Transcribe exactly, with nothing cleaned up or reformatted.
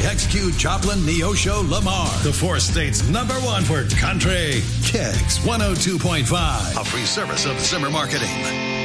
X Q Joplin Neosho Lamar. The four states number one for country. Kicks one oh two point five. A free service of Zimmer Marketing.